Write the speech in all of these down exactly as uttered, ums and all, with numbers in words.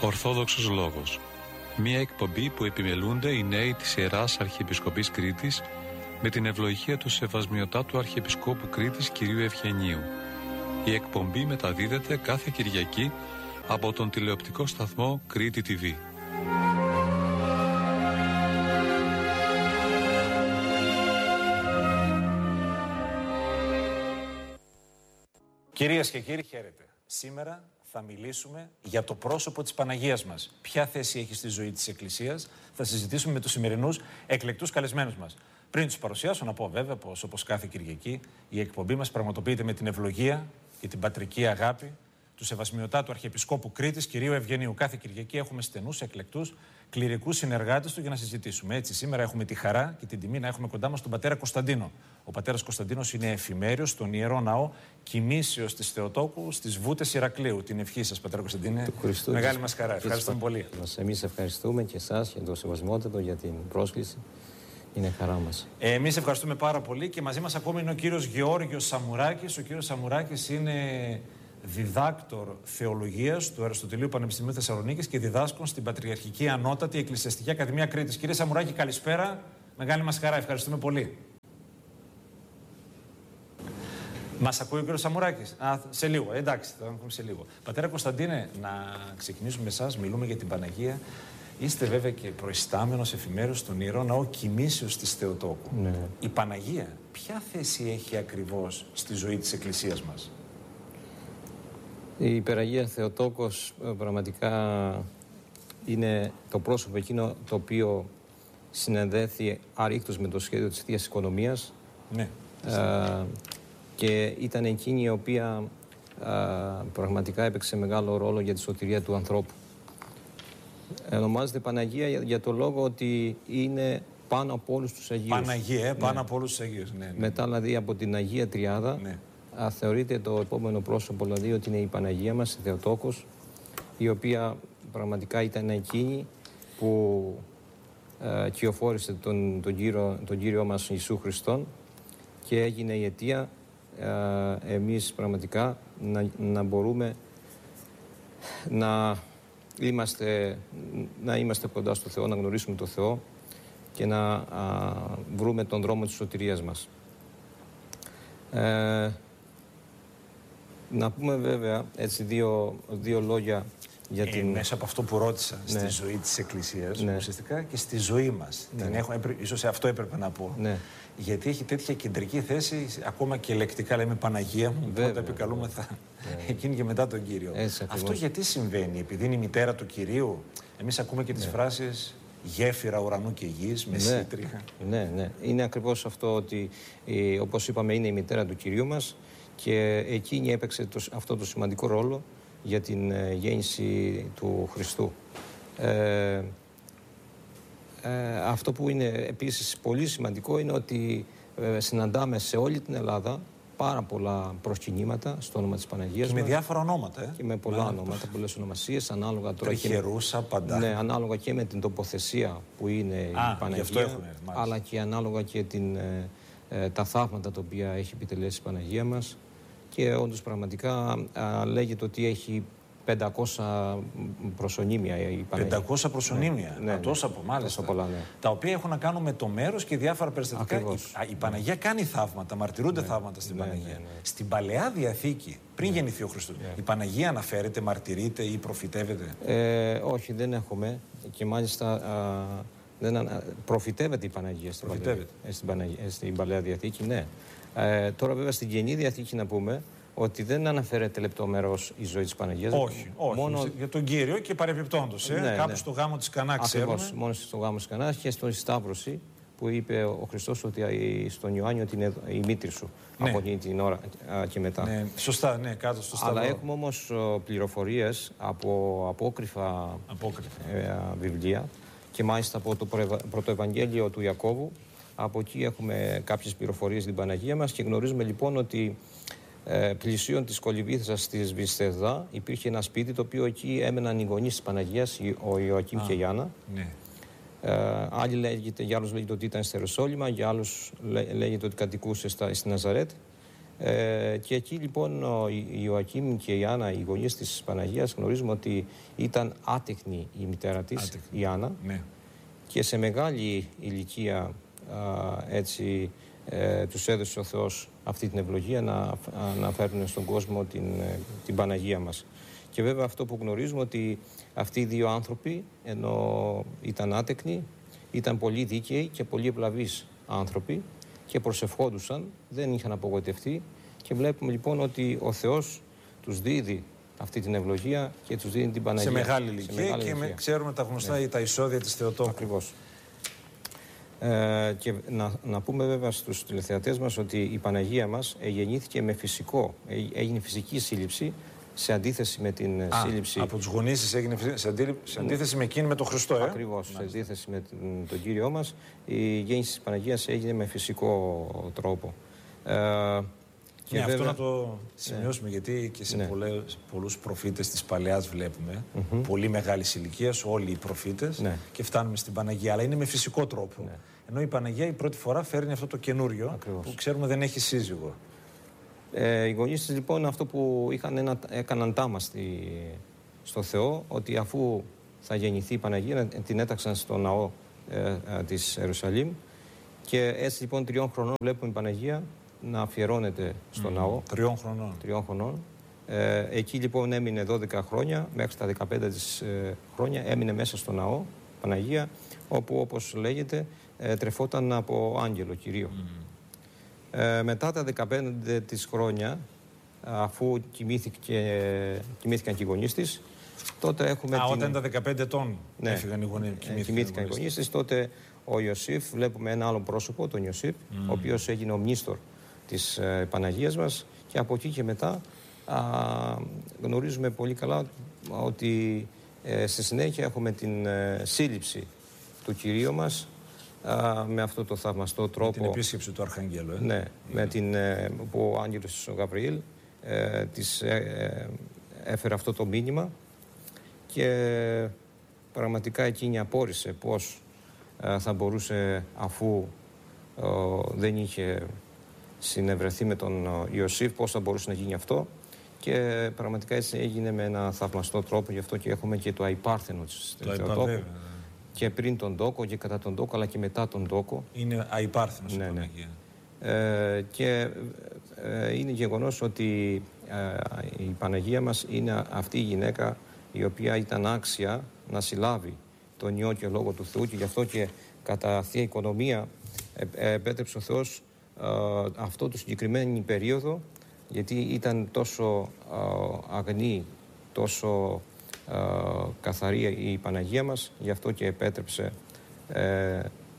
Ορθόδοξος Λόγος. Μία εκπομπή που επιμελούνται οι νέοι της Ιεράς Αρχιεπισκοπής Κρήτης με την ευλογία του Σεβασμιωτάτου Αρχιεπισκόπου Κρήτης κ. Ευγενίου. Η εκπομπή μεταδίδεται κάθε Κυριακή από τον τηλεοπτικό σταθμό Κρήτη τι βι. Κυρίες και κύριοι, χαίρετε. Σήμερα θα μιλήσουμε για το πρόσωπο της Παναγίας μας. Ποια θέση έχει στη ζωή της Εκκλησίας. Θα συζητήσουμε με τους σημερινούς εκλεκτούς καλεσμένους μας. Πριν τους παρουσιάσω, να πω βέβαια πως όπως κάθε Κυριακή η εκπομπή μας πραγματοποιείται με την ευλογία και την πατρική αγάπη του Σεβασμιωτάτου Αρχιεπισκόπου Κρήτης κ. Ευγενίου. Κάθε Κυριακή έχουμε στενούς, εκλεκτούς, κληρικούς συνεργάτες του για να συζητήσουμε. Έτσι, σήμερα έχουμε τη χαρά και την τιμή να έχουμε κοντά μας τον πατέρα Κωνσταντίνο. Ο πατέρας Κωνσταντίνος είναι εφημέριος στον Ιερό Ναό Κοιμήσεως της Θεοτόκου στις Βούτες Ηρακλείου. Την ευχή σας, πατέρα Κωνσταντίνε. Μεγάλη μας χαρά. Ευχαριστούμε πολύ. Εμείς ευχαριστούμε και εσάς για το Σεβασμιότατο, για την πρόσκληση. Είναι χαρά μας. Ε, εμείς ευχαριστούμε πάρα πολύ και μαζί μας ακόμη είναι ο κύριος Γεώργιος Σαμουράκης. Ο κύριος Σαμουράκης είναι διδάκτορ θεολογίας του Αριστοτελείου Πανεπιστημίου Θεσσαλονίκης και διδάσκων στην Πατριαρχική Ανώτατη Εκκλησιαστική Ακαδημία Κρήτης. Κύριε Σαμουράκη, καλησπέρα. Μεγάλη μας χαρά. Ευχαριστούμε πολύ. Μας ακούει ο κύριος Σαμουράκης? Α, σε λίγο. Εντάξει, θα ακούμε σε λίγο. Πατέρα Κωνσταντίνε, να ξεκινήσουμε με εσάς. Μιλούμε για την Παναγία. Είστε βέβαια και προϊστάμενος εφημέριος στον Ιερό Ναό Κοιμήσεως της Θεοτόκου. Ναι. Η Παναγία ποια θέση έχει ακριβώς στη ζωή της Εκκλησίας μας? Η Υπεραγία Θεοτόκος πραγματικά είναι το πρόσωπο εκείνο το οποίο συνεδέθη αρρήκτως με το σχέδιο της Θείας Οικονομίας. Ναι. Α, και ήταν εκείνη η οποία α, πραγματικά έπαιξε μεγάλο ρόλο για τη σωτηρία του ανθρώπου. Ονομάζεται Παναγία για, για το λόγο ότι είναι πάνω από όλους τους Αγίους. Παναγία, ε, πάνω ναι. από όλους τους Αγίους. Ναι, ναι. Μετά δηλαδή από την Αγία Τριάδα, ναι. α, θεωρείται το επόμενο πρόσωπο δηλαδή ότι είναι η Παναγία μας, η Θεοτόκος, η οποία πραγματικά ήταν εκείνη που α, κυοφόρησε τον, τον, κύριο, τον Κύριο μας Ιησού Χριστόν και έγινε η αιτία α, εμείς πραγματικά να, να μπορούμε να είμαστε, να είμαστε κοντά στο Θεό, να γνωρίσουμε τον Θεό και να α, βρούμε τον δρόμο της σωτηρίας μας. Ε, να πούμε βέβαια έτσι δύο, δύο λόγια για ε, την... Μέσα από αυτό που ρώτησα, ναι. στη ζωή της Εκκλησίας, ναι. ουσιαστικά και στη ζωή μας. Ναι. Την έχω, έπρε, ίσως αυτό έπρεπε να πω. Ναι. Γιατί έχει τέτοια κεντρική θέση, ακόμα και λεκτικά λέμε Παναγία μου, βέβαια, πρώτα επικαλούμεθα ναι. εκείνη και μετά τον Κύριο. Έτσι, αυτό γιατί συμβαίνει? Επειδή είναι η μητέρα του Κυρίου? Εμείς ακούμε και τις ναι. φράσεις γέφυρα ουρανού και γης, μεσήτριχα. Ναι, ναι, ναι. Είναι ακριβώς αυτό ότι, ε, όπως είπαμε, είναι η μητέρα του Κυρίου μας και εκείνη έπαιξε το, αυτό το σημαντικό ρόλο για την ε, γέννηση του Χριστού. Ε, Ε, αυτό που είναι επίσης πολύ σημαντικό είναι ότι ε, συναντάμε σε όλη την Ελλάδα πάρα πολλά προσκυνήματα στο όνομα της Παναγίας και με μας. διάφορα ονόματα. Ε? Και με πολλά ναι. ονόματα, πολλές ονομασίες, ανάλογα τώρα Τριχερούσα, και, παντά. ναι, ανάλογα και με την τοποθεσία που είναι Α, η Παναγία, έχουμε, αλλά και ανάλογα και την, ε, ε, τα θαύματα τα οποία έχει επιτελέσει η Παναγία μας. Και όντως πραγματικά α, λέγεται ότι έχει πεντακόσια προσωνύμια η Παναγία. πεντακόσια προσωνύμια. Ναι, ναι, τόσα από μάλιστα. Πολλά, ναι. Τα οποία έχουν να κάνουν με το μέρος και διάφορα περιστατικά. Η, η Παναγία ναι. κάνει θαύματα, μαρτυρούνται ναι. θαύματα στην ναι, Παναγία. Ναι, ναι. Στην Παλαιά Διαθήκη, πριν ναι. γεννηθεί ο Χριστός, ναι. η Παναγία αναφέρεται, μαρτυρείται ή προφητεύεται? Ε, όχι, δεν έχουμε. Και μάλιστα α, δεν ανα... προφητεύεται η Παναγία στην, Παλαιά, στην, Παναγία, στην Παλαιά Διαθήκη. Ναι. Ε, τώρα βέβαια στην Καινή Διαθήκη να πούμε ότι δεν αναφέρεται λεπτομερώς η ζωή της Παναγίας. Όχι, όχι. Μόνο... για τον Κύριο και παρεμπιπτόντως. Ε? Ναι, Κάπου ναι. στο γάμο της Κανά ξέρουμε. Ακριβώς, μόνο στο γάμο της Κανά και στο Σταύρωση που είπε ο Χριστός ότι, στον Ιωάννη ότι είναι η μήτρη σου ναι. από εκείνη την ώρα και μετά. Ναι, σωστά, ναι, κάτω στο Σταυρό. Αλλά έχουμε όμως πληροφορίες από απόκριφα, απόκριφα. Ε, βιβλία και μάλιστα από το πρωτοευαγγέλιο του Ιακώβου. Από εκεί έχουμε κάποιες πληροφορίες στην Παναγία μας και γνωρίζουμε λοιπόν ότι ε, πλησίον της Κολυβήθρας της Βυσθεδά υπήρχε ένα σπίτι το οποίο εκεί έμεναν οι γονείς της Παναγίας, ο Ιωακήμ και η Άννα. Ναι. Ε, άλλοι λέγεται, για άλλους λέγεται ότι ήταν στη Ιεροσόλυμα, για άλλους λέ, λέγεται ότι κατοικούσε στα, στη Ναζαρέτ. Ε, και εκεί λοιπόν ο Ιωακήμ και η Άννα, οι γονείς της Παναγίας, γνωρίζουμε ότι ήταν άτεκνη η μητέρα της, άτεκνη. η Άννα, ναι. Και σε μεγάλη ηλικία α, έτσι ε, τους έδωσε ο Θεός αυτή την ευλογία να, να φέρουν στον κόσμο την, την Παναγία μας. Και βέβαια αυτό που γνωρίζουμε ότι αυτοί οι δύο άνθρωποι, ενώ ήταν άτεκνοι, ήταν πολύ δίκαιοι και πολύ ευλαβείς άνθρωποι και προσευχόντουσαν, δεν είχαν απογοητευτεί, και βλέπουμε λοιπόν ότι ο Θεός τους δίδει αυτή την ευλογία και τους δίνει την Παναγία. Σε μεγάλη ηλικία, μεγάλη και ηλικία. Με, ξέρουμε τα γνωστά, ναι, τα εισόδια της Θεοτόκου. Ακριβώς. Ε, και να, να πούμε βέβαια στους τηλεθεατές μας ότι η Παναγία μας γεννήθηκε με φυσικό, έγινε φυσική σύλληψη, σε αντίθεση με την Α, σύλληψη... από τους γονείς της έγινε σε, αντί... σε αντίθεση με εκείνη με τον Χριστό, ε? Ακριβώς, σε αντίθεση με τον, τον Κύριό μας, η γέννηση της Παναγίας έγινε με φυσικό τρόπο. Ε, και ναι, βέβαια... αυτό να το σημειώσουμε, ναι, γιατί και σε, ναι, πολλές, πολλούς προφήτες της Παλαιάς βλέπουμε, mm-hmm, πολύ μεγάλης ηλικίας, όλοι οι προφήτες, ναι, και φτάνουμε στην Παναγία, αλλά είναι με φυσικό τρόπο. Ναι. Ενώ η Παναγία η πρώτη φορά φέρνει αυτό το καινούριο, ακριβώς, που ξέρουμε δεν έχει σύζυγο. Ε, οι γονείς της λοιπόν αυτό που είχαν ένα, έκαναν τάμα στη, στο Θεό, ότι αφού θα γεννηθεί η Παναγία την έταξαν στο ναό ε, ε, της Ιερουσαλήμ, και έτσι λοιπόν τριών χρονών βλέπουμε η Παναγία να αφιερώνεται στο mm, ναό. Τριών χρονών. Τριών χρονών. Ε, εκεί λοιπόν έμεινε δώδεκα χρόνια, μέχρι τα δεκαπέντε της ε, χρόνια έμεινε μέσα στο ναό Παναγία, όπου όπως λέγεται ε, τρεφόταν από άγγελο Κυρίο. Mm. Ε, μετά τα δεκαπέντε της χρόνια, αφού κοιμήθηκε, κοιμήθηκαν και οι γονείς της, τότε έχουμε... Α, την... όταν τα δεκαπέντε ετών, ναι, έφυγαν οι γονείς, κοιμήθηκαν, ε, κοιμήθηκαν οι γονείς της, τότε ο Ιωσήφ, βλέπουμε ένα άλλο πρόσωπο, τον Ιωσήφ, mm, ο οποίος έγινε ο μνήστορ της ε, Παναγίας μας, και από εκεί και μετά α, γνωρίζουμε πολύ καλά ότι ε, στη συνέχεια έχουμε την ε, σύλληψη του Κυρίου μας, Α, με αυτό το θαυμαστό τρόπο. Με την επίσκεψη του Αρχαγγέλου, ε? Ναι, yeah, με την, ε, που ο άγγελος ο Γαβριήλ ε, της ε, ε, έφερε αυτό το μήνυμα, και πραγματικά εκείνη απόρρισε πώς ε, θα μπορούσε, αφού ε, δεν είχε συνευρεθεί με τον Ιωσήφ, πώς θα μπορούσε να γίνει αυτό, και πραγματικά έτσι έγινε με ένα θαυμαστό τρόπο. Γι' αυτό και έχουμε και το αϊπάρθενο της Θεοτόκου. Και πριν τον τόκο και κατά τον τόκο, αλλά και μετά τον τόκο. Είναι αϊπάρθενος, ναι, η Παναγία. Ναι. Ε, και ε, είναι γεγονός ότι ε, η Παναγία μας είναι αυτή η γυναίκα η οποία ήταν άξια να συλλάβει τον Υιό και Λόγο του Θεού, και γι' αυτό και κατά Θεία Οικονομία ε, επέτρεψε ο Θεός ε, αυτό το συγκεκριμένη περίοδο, γιατί ήταν τόσο ε, αγνή, τόσο Uh, καθαρή η Παναγία μας, γι' αυτό και επέτρεψε ε,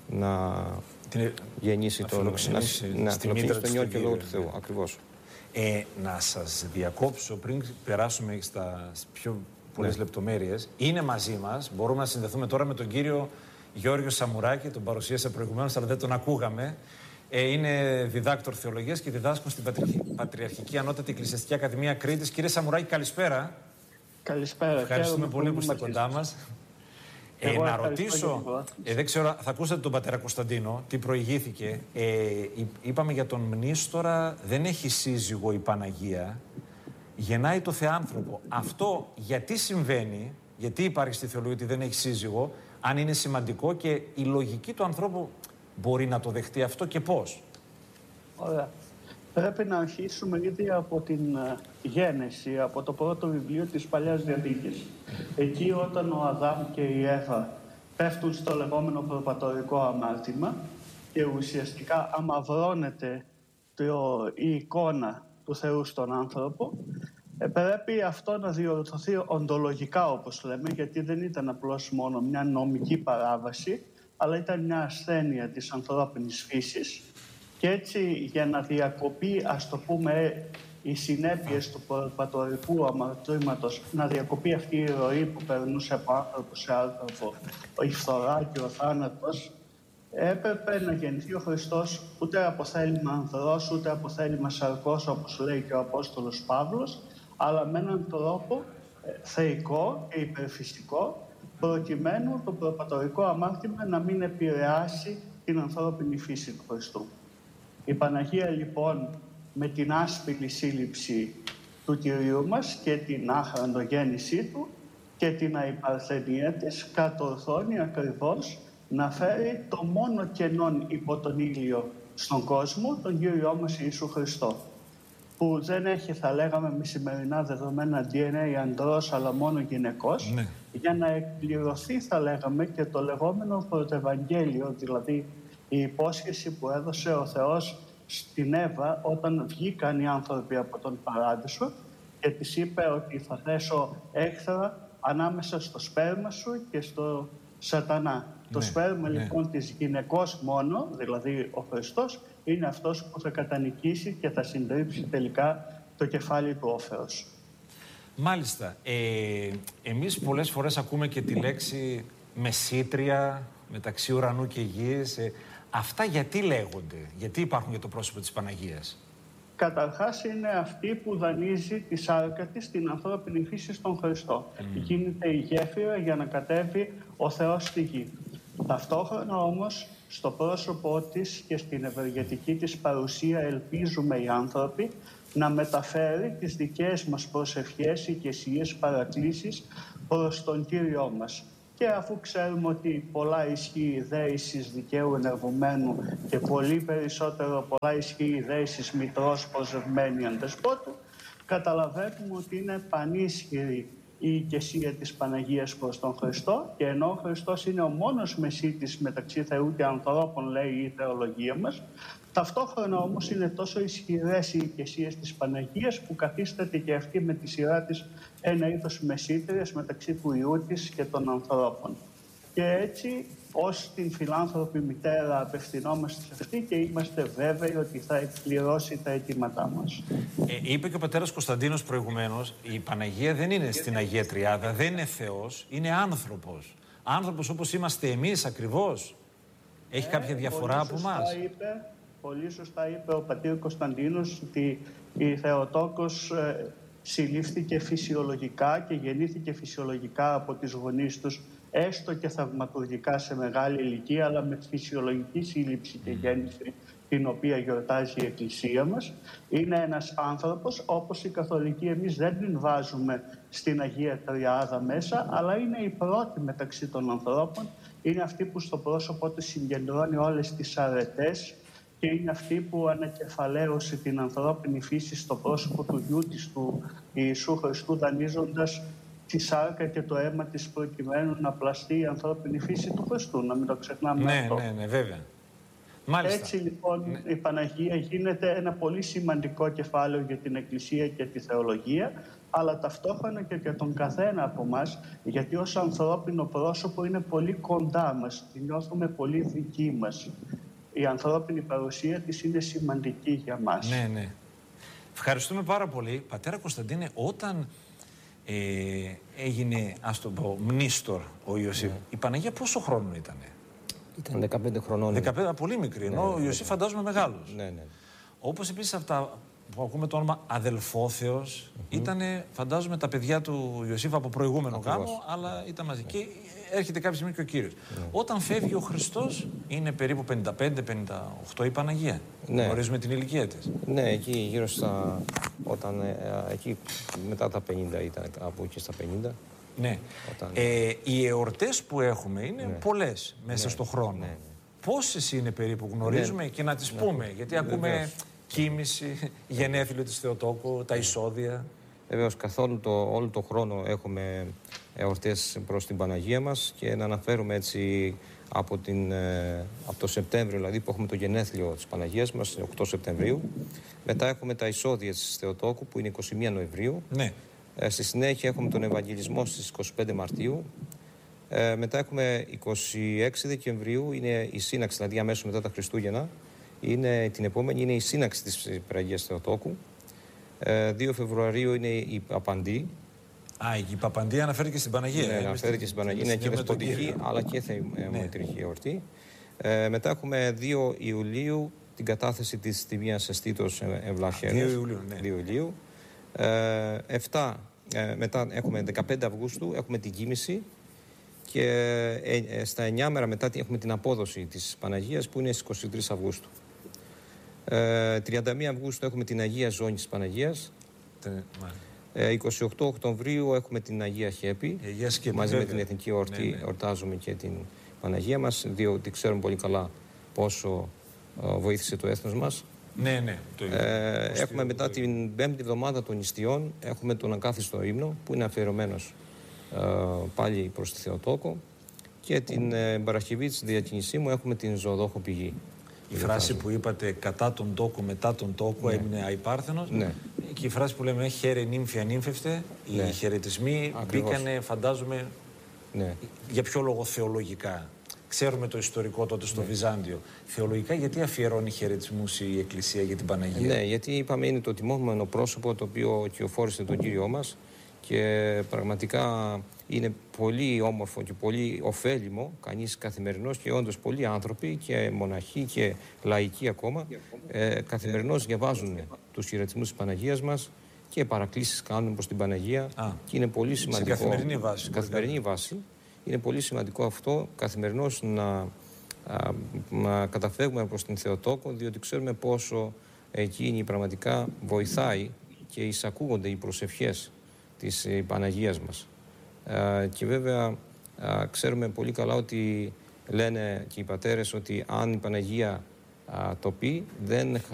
να την, γεννήσει να τον, φιλοξενήσει να, στη να μήτρα τον Υιό και Λόγο ναι, του Θεού. Ακριβώς. Ε, να σας διακόψω πριν περάσουμε στα πιο πολλές ναι, λεπτομέρειες. Είναι μαζί μας, μπορούμε να συνδεθούμε τώρα με τον κύριο Γιώργο Σαμουράκη, τον παρουσίασα προηγουμένως, αλλά δεν τον ακούγαμε. Ε, είναι διδάκτορ θεολογίας και διδάσκουν στην Πατριαρχική Ανώτατη Εκκλησιαστική Ακαδημία Κρήτης. Κύριε Σαμουράκη, καλησπέρα. Καλησπέρα. Ευχαριστούμε πολύ που είστε κοντά μας. Ε, να ρωτήσω, ε, δεν ξέρω, θα ακούσατε τον πατέρα Κωνσταντίνο, τι προηγήθηκε. Ε, είπαμε για τον μνήστορα, δεν έχει σύζυγο η Παναγία, γεννάει το Θεάνθρωπο. Αυτό γιατί συμβαίνει, γιατί υπάρχει στη θεολογία ότι δεν έχει σύζυγο, αν είναι σημαντικό, και η λογική του ανθρώπου μπορεί να το δεχτεί αυτό και πώς? Ωραία. Πρέπει να αρχίσουμε ήδη από την Γένεση, από το πρώτο βιβλίο της Παλαιάς Διαθήκης. Εκεί όταν ο Αδάμ και η Εύα πέφτουν στο λεγόμενο προπατορικό αμάρτημα και ουσιαστικά αμαυρώνεται το, η εικόνα του Θεού στον άνθρωπο, πρέπει αυτό να διορθωθεί οντολογικά, όπως λέμε, γιατί δεν ήταν απλώς μόνο μια νομική παράβαση, αλλά ήταν μια ασθένεια της ανθρώπινης φύσης. Και έτσι, για να διακοπεί, ας το πούμε, οι συνέπειες του προπατορικού αμαρτήματος, να διακοπεί αυτή η ροή που περνούσε από άνθρωπο σε άνθρωπο, η φθορά και ο θάνατος, έπρεπε να γεννηθεί ο Χριστός ούτε από θέλημα ανδρός, ούτε από θέλημα σαρκός, όπως λέει και ο Απόστολος Παύλος, αλλά με έναν τρόπο θεϊκό και υπερφυσικό, προκειμένου το προπατορικό αμάρτημα να μην επηρεάσει την ανθρώπινη φύση του Χριστού. Η Παναγία λοιπόν με την άσπηλη σύλληψη του Κυρίου μας και την άχραντο γέννησή του και την αϊπαρθενία της, κατορθώνει ακριβώς να φέρει το μόνο κενόν υπό τον ήλιο στον κόσμο, τον Κύριό μας Ιησού Χριστό, που δεν έχει, θα λέγαμε, με σημερινά δεδομένα ντι εν έι ανδρός, αλλά μόνο γυναικός, ναι. για να εκπληρωθεί, θα λέγαμε, και το λεγόμενο πρωτοευαγγέλιο, δηλαδή η υπόσχεση που έδωσε ο Θεός στην Εύα όταν βγήκαν οι άνθρωποι από τον Παράδεισο και της είπε ότι θα θέσω έχθρα ανάμεσα στο σπέρμα σου και στο Σατανά. Ναι, το σπέρμα ναι. λοιπόν της γυναικός μόνο, δηλαδή ο Χριστός, είναι αυτός που θα κατανικήσει και θα συντρίψει τελικά το κεφάλι του όφεως. Μάλιστα. Ε, εμείς πολλές φορές ακούμε και τη λέξη μεσήτρια μεταξύ ουρανού και γης. Ε, αυτά γιατί λέγονται, γιατί υπάρχουν για το πρόσωπο της Παναγίας? Καταρχάς είναι αυτή που δανείζει τη σάρκα της στην ανθρώπινη φύση στον Χριστό. Mm. Γίνεται η γέφυρα για να κατέβει ο Θεός στη γη. Ταυτόχρονα όμως στο πρόσωπό της και στην ευεργετική της παρουσία ελπίζουμε οι άνθρωποι να μεταφέρει τις δικές μας προσευχές, οικεσίες, παρακλήσεις προς τον Κύριό μας. Και αφού ξέρουμε ότι πολλά ισχύει η δέησης δικαίου ενεργουμένου και πολύ περισσότερο πολλά ισχύει η δέησης μητρός προσευμένη αντεσπότου, καταλαβαίνουμε ότι είναι πανίσχυρη η οικεσία της Παναγίας προς τον Χριστό, και ενώ ο Χριστός είναι ο μόνος μεσίτης μεταξύ Θεού και ανθρώπων, λέει η θεολογία μας, ταυτόχρονα όμως είναι τόσο ισχυρές οι οικεσίες της Παναγίας που καθίσταται και αυτή με τη σειρά της ένα είδος μεσίτριας μεταξύ του Υιού της και των ανθρώπων. Και έτσι ως την φιλάνθρωπη μητέρα απευθυνόμαστε σε αυτή και είμαστε βέβαιοι ότι θα εκπληρώσει τα αιτήματά μας. Ε, είπε και ο πατέρας Κωνσταντίνος προηγουμένως, η Παναγία δεν είναι στην Αγία Τριάδα, δεν είναι Θεός, είναι άνθρωπος. Άνθρωπος όπως είμαστε εμείς ακριβώς. Έχει ε, κάποια διαφορά από εμάς? Είπε, πολύ σωστά είπε ο πατήρ Κωνσταντίνος ότι η Θεοτόκος ε, συλλήφθηκε φυσιολογικά και γεννήθηκε φυσιολογικά από τις γονείς τους, έστω και θαυματουργικά σε μεγάλη ηλικία, αλλά με φυσιολογική σύλληψη και γέννηση, την οποία γιορτάζει η Εκκλησία μας. Είναι ένας άνθρωπος, όπως οι Καθολικοί, εμείς δεν την βάζουμε στην Αγία Τριάδα μέσα, αλλά είναι η πρώτη μεταξύ των ανθρώπων. Είναι αυτή που στο πρόσωπό της συγκεντρώνει όλες τις αρετές και είναι αυτή που ανακεφαλαίωσε την ανθρώπινη φύση στο πρόσωπο του γιού της, του Ιησού Χριστού, δανείζοντας τη σάρκα και το αίμα της προκειμένου να πλαστεί η ανθρώπινη φύση του Χριστού. Να μην το ξεχνάμε ναι, αυτό. Ναι, ναι, βέβαια. Μάλιστα. Έτσι λοιπόν ναι. η Παναγία γίνεται ένα πολύ σημαντικό κεφάλαιο για την Εκκλησία και τη θεολογία, αλλά ταυτόχρονα και για τον καθένα από εμάς, γιατί ως ανθρώπινο πρόσωπο είναι πολύ κοντά μας, τη νιώθουμε πολύ δική μας. Η ανθρώπινη παρουσία της είναι σημαντική για μας. Ναι, ναι. Ευχαριστούμε πάρα πολύ. Πατέρα Κωνσταντίνε, όταν ε, έγινε, ας το πω, μνήστορ ο Ιωσήφ, ναι. η Παναγία πόσο χρόνο ήτανε? Ήταν δεκαπέντε χρονών. δεκαπέντε, πολύ μικρή, ενώ ναι, ναι, ο Ιωσήφ ναι. φαντάζομαι μεγάλος. Ναι, ναι. Όπως επίσης αυτά που ακούμε το όνομα Αδελφόθεος, mm-hmm. ήταν φαντάζομαι τα παιδιά του Ιωσήφ από προηγούμενο γάμο, αλλά ήταν μαζί. Ναι. Και έρχεται κάποια στιγμή και ο Κύριος. Ναι. Όταν φεύγει ο Χριστός, είναι περίπου πενήντα πέντε πενήντα οκτώ η Παναγία. Ναι. Γνωρίζουμε την ηλικία της. Ναι, εκεί γύρω στα. Όταν, ε, εκεί μετά τα πενήντα ήταν, από εκεί στα πενήντα. Ναι. Όταν... Ε, οι εορτές που έχουμε είναι ναι. πολλές μέσα ναι. στον χρόνο. Ναι, ναι. Πόσες είναι περίπου γνωρίζουμε ναι. και να τις ναι. πούμε, γιατί ακούμε Βεβαίως. Κοίμηση, γενέθλιο της Θεοτόκου, τα εισόδια. Βεβαίως, καθόλου το, όλο το χρόνο έχουμε εορτές προς την Παναγία μας και να αναφέρουμε έτσι από, την, από το Σεπτέμβριο, δηλαδή που έχουμε το γενέθλιο της Παναγίας μας, οκτώ Σεπτεμβρίου. Μετά έχουμε τα εισόδια της Θεοτόκου που είναι είκοσι μία Νοεμβρίου. Ναι. Ε, στη συνέχεια έχουμε τον Ευαγγελισμό στις είκοσι πέντε Μαρτίου. Ε, μετά έχουμε είκοσι έξι Δεκεμβρίου, είναι η σύναξη, δηλαδή αμέσως μετά τα Χριστούγεννα. Είναι, την επόμενη είναι η σύναξη της Παναγίας Θεοτόκου. Ε, δύο Φεβρουαρίου είναι η Παπαντή. Α, η Παπαντή αναφέρεται και στην Παναγία. Ναι, ε, αναφέρεται και στην Παναγία. Είναι και δεσποτική, αλλά και θεομητρική εορτή. Ε, μετά έχουμε δύο Ιουλίου, την κατάθεση της Τιμίας Αισθήτως Ευλαχέρειας. δύο Ιουλίου, ναι. δύο Ιουλίου. Ε, επτά, ε, μετά έχουμε δεκαπέντε Αυγούστου, έχουμε την Κοίμηση. Και ε, ε, στα εννιά μέρα μετά έχουμε την απόδοση της Παναγίας που είναι στις είκοσι τρεις Αυγούστου. Ε, τριάντα μία Αυγούστου έχουμε την Αγία Ζώνη της Παναγίας. Ε, είκοσι οκτώ Οκτωβρίου έχουμε την Αγία Χέπη. Αγία Σκέπη, μαζί βέβαια. με την Εθνική Ορτή Ναι, ναι. εορτάζουμε και την Παναγία μας, διότι ξέρουμε πολύ καλά πόσο ε, βοήθησε το έθνος μας. Ναι, ναι. Το Ε, το έχουμε μετά την πέμπτη εβδομάδα των νηστειών, έχουμε τον ακάθιστο ύμνο που είναι αφιερωμένος ε, πάλι προς τη Θεοτόκο, και την ε, Παρασκευή της Διακινησίμου έχουμε την Ζωοδόχο Πηγή. Η φράση που είπατε κατά τον τόκο, μετά τον τόκο, Ναι. έμεινε αϊπάρθενος. Ναι. Και η φράση που λέμε χαίρε νύμφη ανύμφευτε, οι Ναι. χαιρετισμοί Ακριβώς. μπήκανε, φαντάζομαι, Ναι. για ποιο λόγο θεολογικά. Ξέρουμε το ιστορικό τότε στο Ναι. Βυζάντιο. Θεολογικά γιατί αφιερώνει χαιρετισμούς η Εκκλησία για την Παναγία? Ναι, γιατί είπαμε είναι το τιμόμενο πρόσωπο το οποίο κυοφόρησε τον Κύριό μας, και πραγματικά είναι πολύ όμορφο και πολύ ωφέλιμο κανείς καθημερινός, και όντως πολλοί άνθρωποι και μοναχοί και λαϊκοί ακόμα ε, καθημερινώς διαβάζουν τους χαιρετισμούς της Παναγίας μας και παρακλήσεις κάνουν προς την Παναγία. Α, Και είναι πολύ σημαντικό. σε καθημερινή βάση. Σε καθημερινή βάση. Είναι πολύ σημαντικό αυτό καθημερινώς να, α, να καταφεύγουμε προς την Θεοτόκο, διότι ξέρουμε πόσο εκείνη πραγματικά βοηθάει και εισακούγονται οι προσευχές της ε, Παναγίας μας. Α, και βέβαια α, ξέρουμε πολύ καλά ότι λένε και οι πατέρες ότι αν η Παναγία α, το πει, δεν